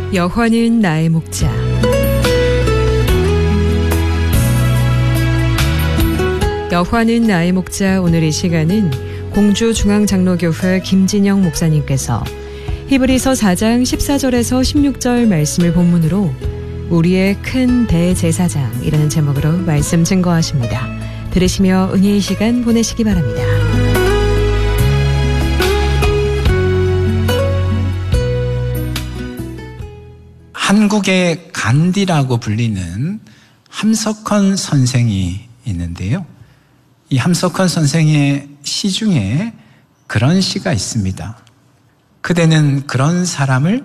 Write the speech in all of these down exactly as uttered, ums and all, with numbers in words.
여호와는 나의 목자. 여호와는 나의 목자. 오늘 이 시간은 공주중앙장로교회 김진영 목사님께서 히브리서 사 장 십사 절에서 십육 절 말씀을 본문으로 우리의 큰 대제사장이라는 제목으로 말씀 증거하십니다. 들으시며 은혜의 시간 보내시기 바랍니다. 한국의 간디라고 불리는 함석헌 선생이 있는데요. 이 함석헌 선생의 시 중에 그런 시가 있습니다. 그대는 그런 사람을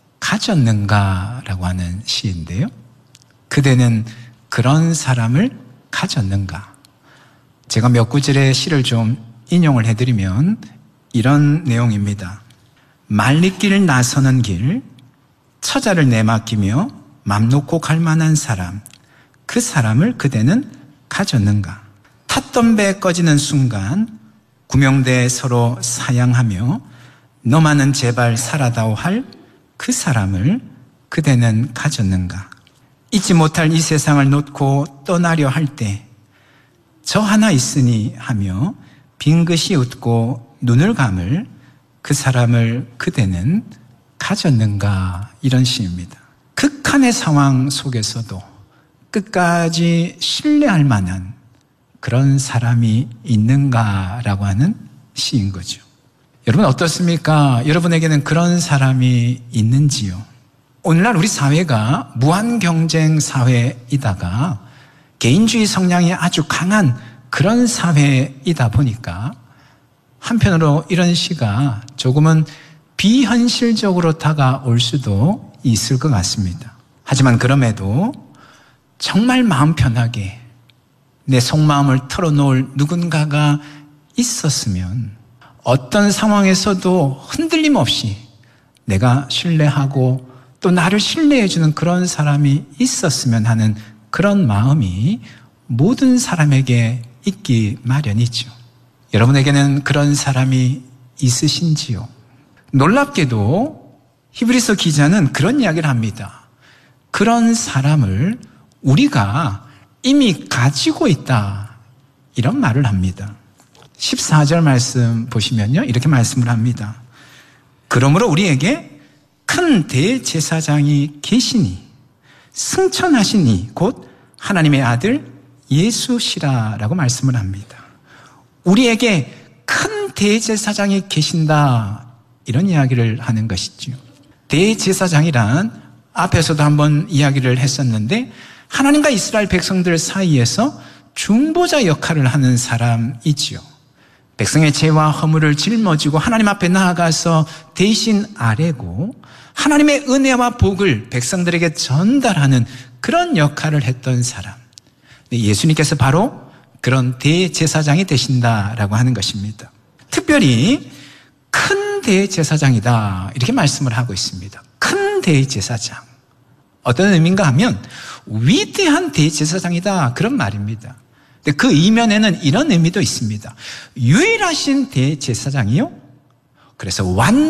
가졌는가? 라고 하는 시인데요. 그대는 그런 사람을 가졌는가? 제가 몇 구절의 시를 좀 인용을 해드리면 이런 내용입니다. 말리길 나서는 길, 처자를 내맡기며 맘 놓고 갈 만한 사람, 그 사람을 그대는 가졌는가? 탔던 배 꺼지는 순간 구명대에 서로 사양하며 너만은 제발 살아다오 할 그 사람을 그대는 가졌는가? 잊지 못할 이 세상을 놓고 떠나려 할 때 저 하나 있으니 하며 빙긋이 웃고 눈을 감을 그 사람을 그대는 가졌는가? 이런 시입니다. 극한의 상황 속에서도 끝까지 신뢰할 만한 그런 사람이 있는가라고 하는 시인 거죠. 여러분 어떻습니까? 여러분에게는 그런 사람이 있는지요? 오늘날 우리 사회가 무한 경쟁 사회이다가 개인주의 성향이 아주 강한 그런 사회이다 보니까 한편으로 이런 시가 조금은 비현실적으로 다가올 수도 있을 것 같습니다. 하지만 그럼에도 정말 마음 편하게 내 속마음을 털어놓을 누군가가 있었으면 어떤 상황에서도 흔들림 없이 내가 신뢰하고 또 나를 신뢰해주는 그런 사람이 있었으면 하는 그런 마음이 모든 사람에게 있기 마련이죠. 여러분에게는 그런 사람이 있으신지요? 놀랍게도 히브리서 기자는 그런 이야기를 합니다. 그런 사람을 우리가 이미 가지고 있다, 이런 말을 합니다. 십사 절 말씀 보시면요, 이렇게 말씀을 합니다. 그러므로 우리에게 큰 대제사장이 계시니 승천하시니 곧 하나님의 아들 예수시라라고 말씀을 합니다. 우리에게 큰 대제사장이 계신다, 이런 이야기를 하는 것이죠. 대제사장이란 앞에서도 한번 이야기를 했었는데 하나님과 이스라엘 백성들 사이에서 중보자 역할을 하는 사람이지요. 백성의 죄와 허물을 짊어지고 하나님 앞에 나아가서 대신 아뢰고 하나님의 은혜와 복을 백성들에게 전달하는 그런 역할을 했던 사람. 예수님께서 바로 그런 대제사장이 되신다라고 하는 것입니다. 특별히 큰 대제사장이다, 이렇게 말씀을 하고 있습니다. 큰 대제사장. 어떤 의미인가 하면 위대한 대제사장이다, 그런 말입니다. 근데 그 이면에는 이런 의미도 있습니다. 유일하신 대제사장이요, 그래서 완